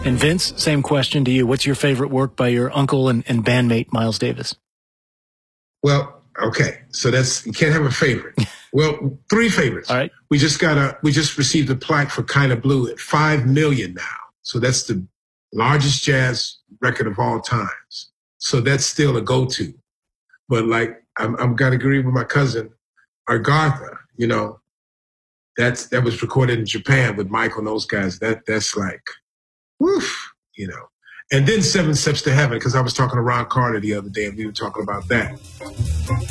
And Vince, same question to you. What's your favorite work by your uncle and bandmate, Miles Davis? Well, okay. So you can't have a favorite. Well, 3 favorites. All right. We just received a plaque for Kinda Blue at 5 million now. So that's the largest jazz record of all times. So that's still a go-to. But like, I'm got to agree with my cousin, Agartha, that was recorded in Japan with Michael and those guys. That's like, woof, And then 7 Steps to Heaven, because I was talking to Ron Carter the other day and we were talking about that.